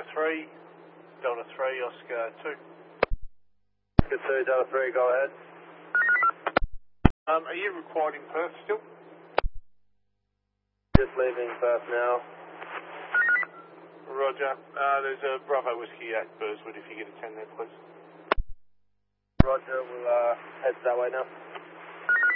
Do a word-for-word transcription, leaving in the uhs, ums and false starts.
Delta three, Delta three, Oscar two. Good two, Delta three, go ahead. Um, are you required in Perth still? Just leaving Perth now. Roger. Uh, there's a Bravo Whiskey at Burswood if you get a ten there, please. Roger, we'll uh, head that way now.